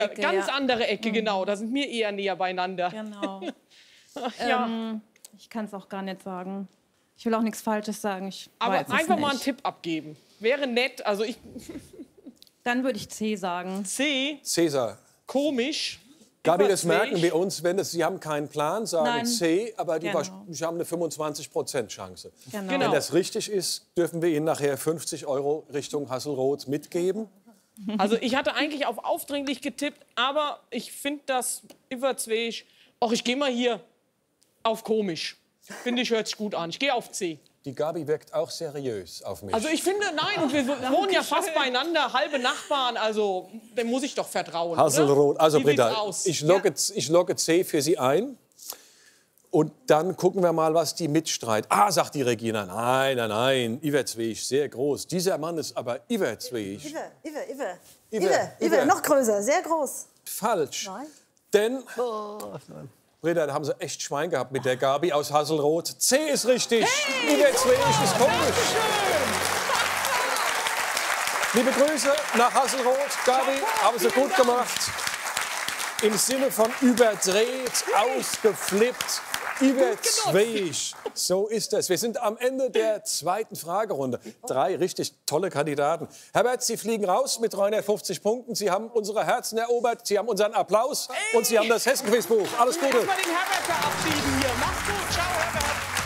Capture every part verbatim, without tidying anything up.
Ecke, Ganz ja. andere Ecke, Mhm. genau. Da sind wir eher näher beieinander. Genau. Ja. ähm, ich kann es auch gar nicht sagen. Ich will auch nichts Falsches sagen. Ich Aber weiß es einfach nicht. mal einen Tipp abgeben. Wäre nett. Also ich. Dann würde ich C sagen. C. Cäsar. Komisch. Gabi, das Überzweig. merken wir uns, wenn es, Sie haben keinen Plan, sagen Nein. C, aber die Genau. Wasch- Sie haben eine fünfundzwanzig Prozent Chance. Genau. Genau. Wenn das richtig ist, dürfen wir Ihnen nachher fünfzig Euro Richtung Hasselroth mitgeben. Also ich hatte eigentlich auf aufdringlich getippt, aber ich finde das Überzweig. Ach, ich gehe mal hier auf komisch. Finde ich, hört sich gut an. Ich gehe auf C. Die Gabi wirkt auch seriös auf mich. Also ich finde, nein, und wir wohnen ja fast beieinander, halbe Nachbarn, also dem muss ich doch vertrauen. Hasselroth. Oder? Also Wie sieht's Britta, aus? ich logge, ich logge C für Sie ein. Und dann gucken wir mal, was die mitstreiten. Ah, sagt die Regina, nein, nein, nein, Iverzweig, sehr groß. Dieser Mann ist aber Iverzweig. Ive, Ive, Ive. Ive, Ive, Ive. Ive, noch größer, sehr groß. Falsch. Nein. Denn, Britta, da haben Sie echt Schwein gehabt mit der Gabi aus Hasselroth. C ist richtig. Hey, Iverzweig ist komisch. Liebe Grüße nach Hasselroth. Gabi, haben Sie gut gemacht. Im Sinne von überdreht, ausgeflippt, überzweig. So ist es. Wir sind am Ende der zweiten Fragerunde. Drei richtig tolle Kandidaten. Herbert, Sie fliegen raus mit dreihundertfünfzig Punkten. Sie haben unsere Herzen erobert. Sie haben unseren Applaus. Und Sie haben das Hessen-Quizbuch. Alles Gute. Erst mal den Herbert verabschieden hier. Macht's gut. Ciao, Herbert.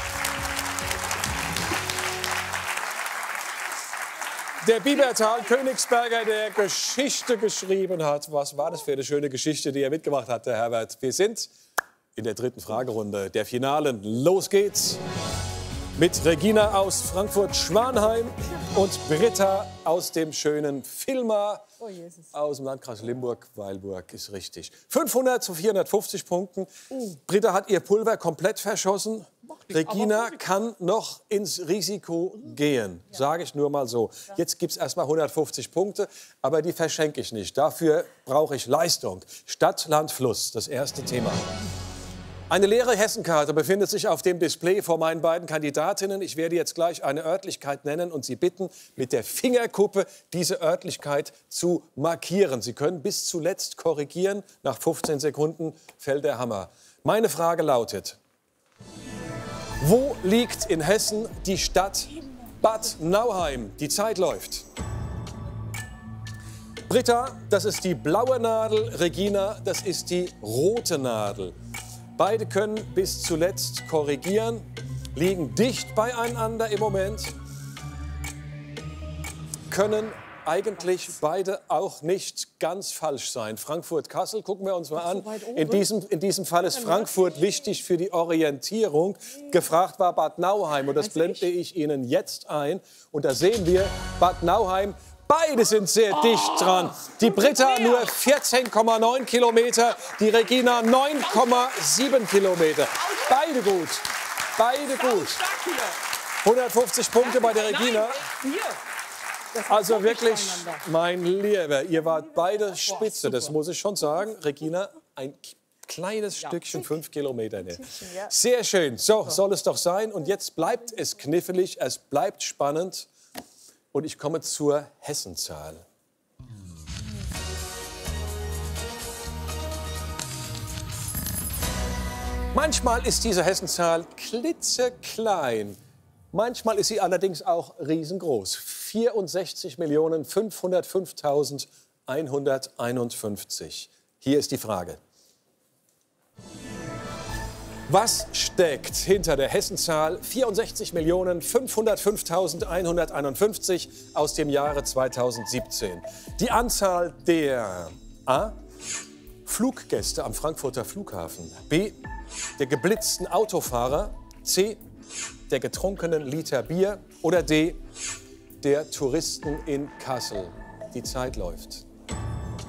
Der Biebertal Königsberger, der Geschichte geschrieben hat. Was war das für eine schöne Geschichte, die er mitgemacht hat, der Herbert? Wir sind in der dritten Fragerunde der Finalen. Los geht's mit Regina aus Frankfurt-Schwanheim und Britta aus dem schönen Vilma aus dem Landkreis Limburg-Weilburg. Ist richtig. fünfhundert zu vierhundertfünfzig Punkten. Britta hat ihr Pulver komplett verschossen. Regina kann noch ins Risiko gehen, sage ich nur mal so. Jetzt gibt es erst mal hundertfünfzig Punkte, aber die verschenke ich nicht. Dafür brauche ich Leistung. Stadt, Land, Fluss, das erste Thema. Eine leere Hessenkarte befindet sich auf dem Display vor meinen beiden Kandidatinnen. Ich werde jetzt gleich eine Örtlichkeit nennen und Sie bitten, mit der Fingerkuppe diese Örtlichkeit zu markieren. Sie können bis zuletzt korrigieren. Nach fünfzehn Sekunden fällt der Hammer. Meine Frage lautet: Wo liegt in Hessen die Stadt Bad Nauheim? Die Zeit läuft. Britta, das ist die blaue Nadel. Regina, das ist die rote Nadel. Beide können bis zuletzt korrigieren, liegen dicht beieinander im Moment, können eigentlich beide auch nicht ganz falsch sein. Frankfurt-Kassel, gucken wir uns mal an. In diesem, in diesem Fall ist Frankfurt wichtig für die Orientierung. Gefragt war Bad Nauheim und das blende ich Ihnen jetzt ein. Und da sehen wir Bad Nauheim. Beide sind sehr dicht dran. Die Britta nur vierzehn Komma neun Kilometer, die Regina neun Komma sieben Kilometer. Beide gut, beide gut. hundertfünfzig Punkte bei der Regina. Also wirklich, mein Lieber, ihr wart beide spitze, das muss ich schon sagen. Regina, ein kleines Stückchen, fünf Kilometer. Ne. Sehr schön, so soll es doch sein. Und jetzt bleibt es knifflig, es bleibt spannend. Und ich komme zur Hessenzahl. Manchmal ist diese Hessenzahl klitzeklein. Manchmal ist sie allerdings auch riesengroß. vierundsechzig Millionen fünfhundertfünftausendeinhunderteinundfünfzig. Hier ist die Frage. Was steckt hinter der Hessenzahl vierundsechzig Millionen fünfhundertfünftausendeinhunderteinundfünfzig aus dem Jahre zweitausendsiebzehn? Die Anzahl der A. Fluggäste am Frankfurter Flughafen, B. der geblitzten Autofahrer, C. der getrunkenen Liter Bier oder D. der Touristen in Kassel. Die Zeit läuft.